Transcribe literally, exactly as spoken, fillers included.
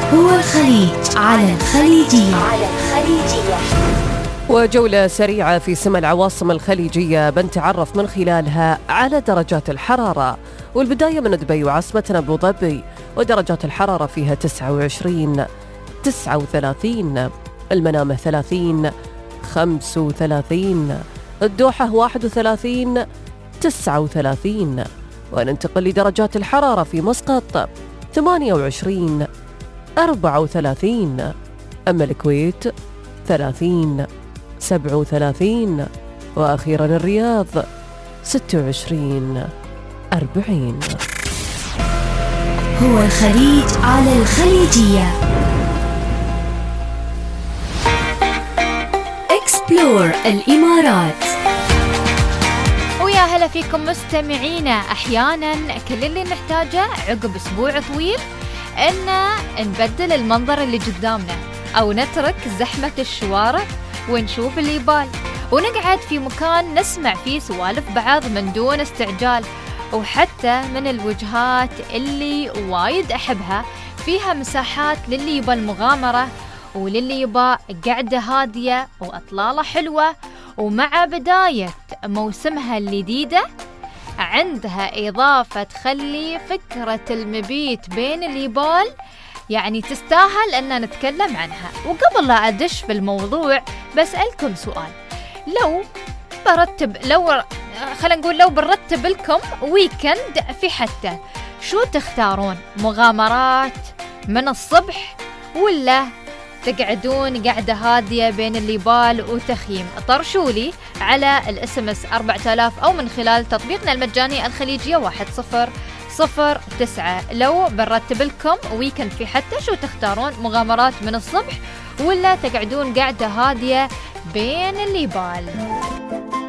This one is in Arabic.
هو الخليج على الخليجية. على الخليجية. وجولة سريعة في سما العواصم الخليجية بنتعرف من خلالها على درجات الحرارة، والبداية من دبي وعاصمتنا أبو ظبي، ودرجات الحرارة فيها تسعة وعشرين، تسعة وثلاثين، المنامة ثلاثين، خمسة وثلاثين، الدوحة واحد وثلاثين، تسعة وثلاثين. وننتقل لدرجات الحرارة في مسقط ثمانية وعشرين، أربعة وثلاثين، أما الكويت ثلاثين، سبعة وثلاثين، وأخيرا الرياض ستة وعشرين، أربعين. هو الخليج على الخليجية. إكسبلور الإمارات. ويا هلا فيكم مستمعينا. أحيانا كل اللي نحتاجه عقب أسبوع طويل إن نبدل المنظر اللي قدامنا، أو نترك زحمة الشوارع ونشوف اللي يبال، ونقعد في مكان نسمع فيه سوالف بعض من دون استعجال، وحتى من الوجهات اللي وايد أحبها فيها مساحات للي يبا المغامرة، وللي يبا قعدة هادية وأطلالة حلوة، ومع بداية موسمها الجديدة عندها إضافة تخلي فكرة المبيت بين اليبال يعني تستاهل أن نتكلم عنها. وقبل لا أدش في الموضوع بسألكم سؤال، لو برتب لو خلينا نقول لو برتب لكم ويكند في حتى، شو تختارون؟ مغامرات من الصبح ولا تقعدون قعدة هادية بين الليبال وتخييم؟ طرشولي على الاس ام اس أربعة آلاف أو من خلال تطبيقنا المجاني الخليجية واحد صفر صفر تسعة. لو برتب لكم ويكند في حتى، شو تختارون؟ مغامرات من الصبح ولا تقعدون قعدة هادية بين الليبال؟